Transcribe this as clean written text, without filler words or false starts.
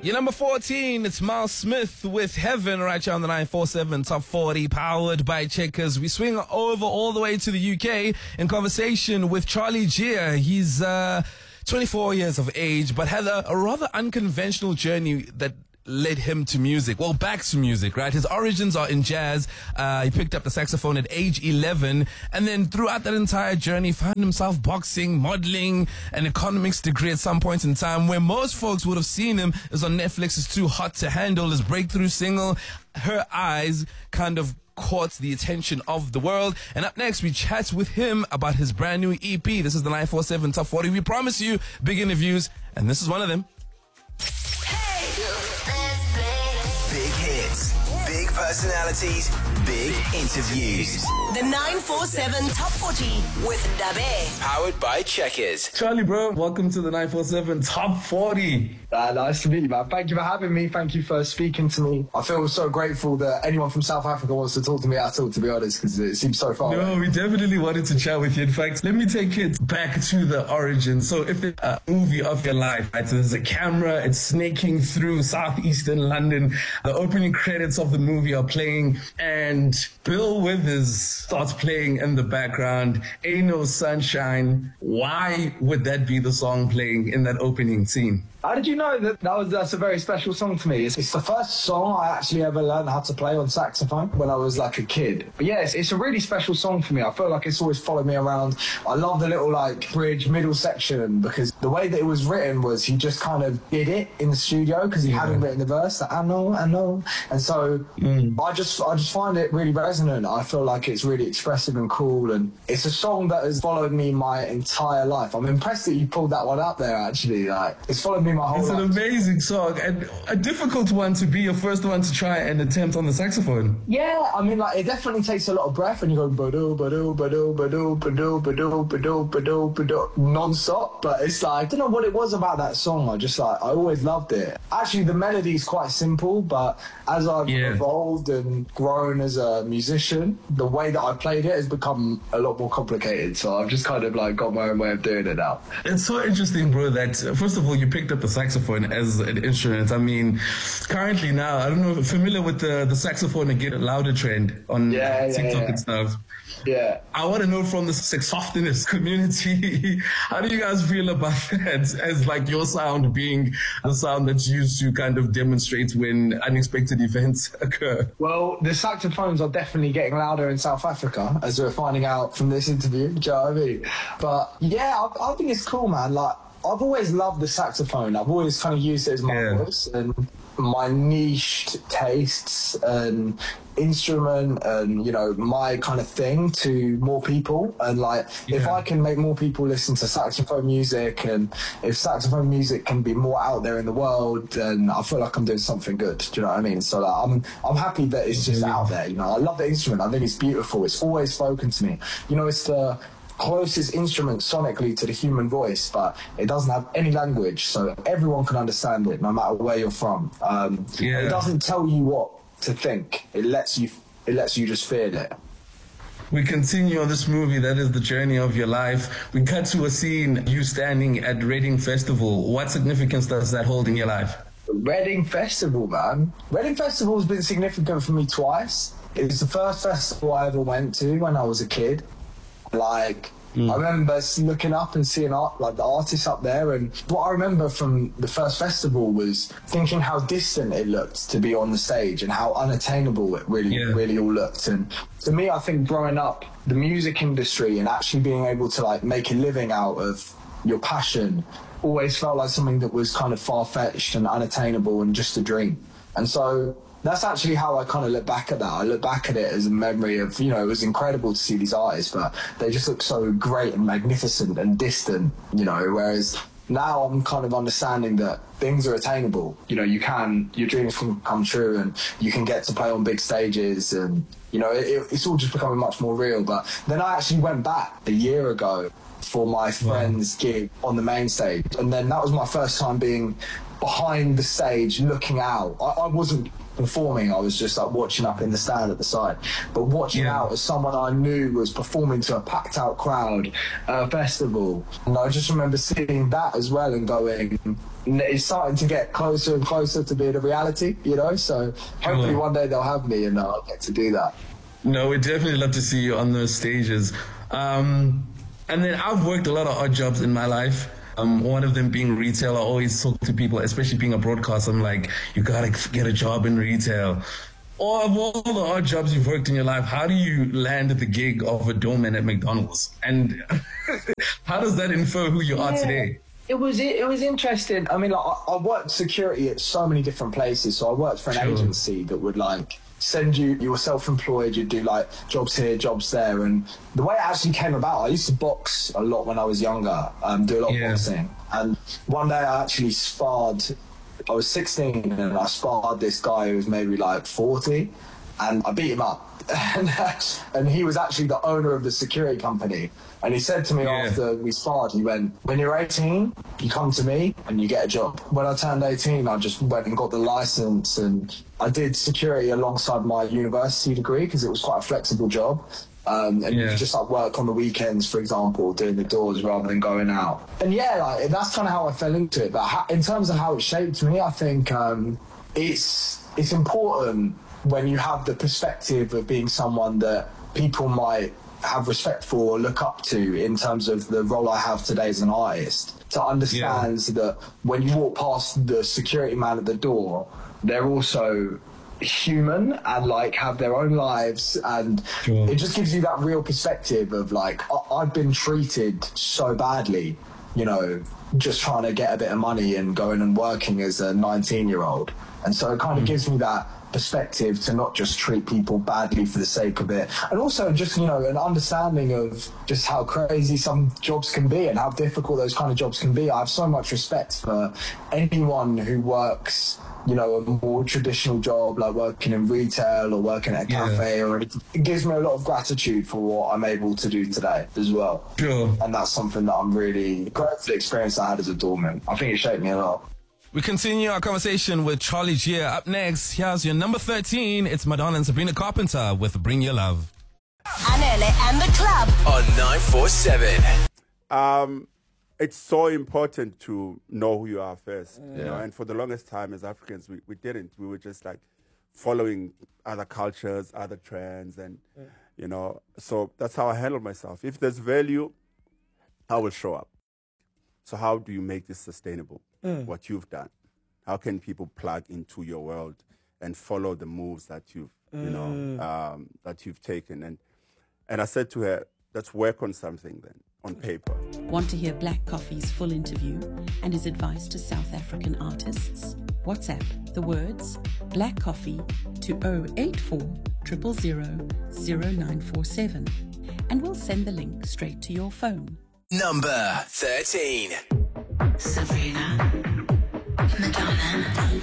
Your number 14, it's Miles Smith with Heaven right here on the 947 Top 40, powered by Checkers. We swing over all the way to the UK in conversation with Charlie Gear. He's 24 years of age, but had a rather unconventional journey that led him to music. Well, back to music, right? His origins are in jazz. He picked up the saxophone at age 11, and then throughout that entire journey found himself boxing, modeling, an economics degree at some point in time. Where most folks would have seen him is on Netflix's Too Hot to Handle. His breakthrough single, Her Eyes, kind of caught the attention of the world. And up next, we chat with him about his brand new EP. This is the 947 Top 40. We promise you big interviews, and this is one of them. Big hits, big personalities, big interviews. The 947 Top 40 with Dabe. Powered by Checkers. Charlie, bro, welcome to the 947 Top 40. Nice to meet you, man. Thank you for having me. Thank you for speaking to me. I feel so grateful that anyone from South Africa wants to talk to me at all, to be honest, because it seems so far away. No, we definitely wanted to chat with you. In fact, let me take it back to the origin. So if it's a movie of your life, right, so there's a camera, it's snaking through southeastern London. The opening credits of the movie are playing, and Bill Withers starts playing in the background. Ain't No Sunshine. Why would that be the song playing in that opening scene? How did you know that's a very special song to me? It's the first song I actually ever learned how to play on saxophone when I was like a kid. But yeah, it's a really special song for me. I feel like it's always followed me around. I love the little like bridge middle section, because the way that it was written was he just kind of did it in the studio because he hadn't written the verse. Like, I know. And so I just find it really resonant. I feel like it's really expressive and cool, and it's a song that has followed me my entire life. I'm impressed that you pulled that one up there, actually. Like, it's followed me my whole life. It's an amazing song, and a difficult one to be your first one to try and attempt on the saxophone. Yeah, I mean, like, it definitely takes a lot of breath, and you go ba-do, ba-do, ba-do, ba-do, ba-do, ba-do, ba-do, ba-do, ba-do, non-stop. But it's like, I don't know what it was about that song. I always loved it. Actually, the melody is quite simple, but as I've evolved and grown as a musician, the way that I played it has become a lot more complicated. So I've just kind of like got my own way of doing it now. It's so interesting, bro, that first of all, you picked up the saxophone as an instrument. I mean, currently now, I don't know if you're familiar with the saxophone and get a louder trend on TikTok and stuff. Yeah. I want to know from the saxophonist community, how do you guys feel about that as like your sound being the sound that's used to kind of demonstrate when unexpected events occur? Well, the saxophones are definitely getting louder in South Africa, as we're finding out from this interview. Do you know what I mean? But yeah, I think it's cool, man. Like, I've always loved the saxophone. I've always kind of used it as my voice and my niched tastes and instrument and, you know, my kind of thing to more people. And like, if I can make more people listen to saxophone music, and if saxophone music can be more out there in the world, then I feel like I'm doing something good. Do you know what I mean? So like, I'm happy that it's just out there. You know, I love the instrument. I think it's beautiful. It's always spoken to me. You know, it's the closest instrument sonically to the human voice, but it doesn't have any language, so everyone can understand it no matter where you're from. It doesn't tell you what to think. It lets you just feel it. We continue on this movie that is the journey of your life. We cut to a scene, you standing at Reading Festival. What significance does that hold in your life? Reading Festival, man. Reading Festival has been significant for me twice. It was the first festival I ever went to when I was a kid. Like, I remember looking up and seeing the artists up there, and what I remember from the first festival was thinking how distant it looked to be on the stage and how unattainable it really all looked. And to me, I think growing up, the music industry and actually being able to like make a living out of your passion always felt like something that was kind of far-fetched and unattainable and just a dream. And so that's actually how I kind of look back at that. I look back at it as a memory of, you know, it was incredible to see these artists, but they just look so great and magnificent and distant, you know, whereas now I'm kind of understanding that things are attainable. You know, your dreams can come true, and you can get to play on big stages, and, you know, it's all just becoming much more real. But then I actually went back a year ago for my friend's gig on the main stage, and then that was my first time being behind the stage looking out. I wasn't performing. I was just like watching up in the stand at the side, but watching out as someone I knew was performing to a packed out crowd at a festival. And I just remember seeing that as well and going, it's starting to get closer and closer to being a reality, you know? So hopefully one day they'll have me and I'll get to do that. No, we'd definitely love to see you on those stages. And then I've worked a lot of odd jobs in my life. One of them being retail. I always talk to people, especially being a broadcaster. I'm like, you gotta get a job in retail. Or of all the odd jobs you've worked in your life, how do you land the gig of a doorman at McDonald's? And how does that infer who you are today? It was interesting. I mean, like, I worked security at so many different places. So I worked for an agency that would like send you were self-employed, you'd do like jobs here, jobs there. And the way it actually came about, I used to box a lot when I was younger, do a lot of boxing. And one day I actually sparred, I was 16 and I sparred this guy who was maybe like 40 and I beat him up. And he was actually the owner of the security company. And he said to me after we sparred, he went, when you're 18, you come to me and you get a job. When I turned 18, I just went and got the license and I did security alongside my university degree because it was quite a flexible job. And you could just like work on the weekends, for example, doing the doors rather than going out. And like that's kind of how I fell into it. But in terms of how it shaped me, I think it's important when you have the perspective of being someone that people might have respect for or look up to in terms of the role I have today as an artist, to understand that when you walk past the security man at the door, they're also human and like have their own lives, and it just gives you that real perspective of like, I've been treated so badly, you know, just trying to get a bit of money and going and working as a 19-year-old. And so it kind of gives me that perspective to not just treat people badly for the sake of it, and also just, you know, an understanding of just how crazy some jobs can be and how difficult those kind of jobs can be. I have so much respect for anyone who works, you know, a more traditional job like working in retail or working at a cafe, or it gives me a lot of gratitude for what I'm able to do today as well. And that's something that I'm really grateful for the experience I had as a doorman. I think it shaped me a lot. We continue our conversation with Charlie Gear. Up next, here's your number 13. It's Madonna and Sabrina Carpenter with Bring Your Love. Anele and the club on 947. It's so important to know who you are first. You know? And for the longest time as Africans, we didn't. We were just like following other cultures, other trends, and you know. So that's how I handle myself. If there's value, I will show up. So how do you make this sustainable? What you've done? How can people plug into your world and follow the moves that you've, you know, that you've taken? And I said to her, let's work on something then, on paper. Want to hear Black Coffee's full interview and his advice to South African artists? WhatsApp the words Black Coffee to 084 000 0947 and we'll send the link straight to your phone. Number 13. Sabrina, Madonna.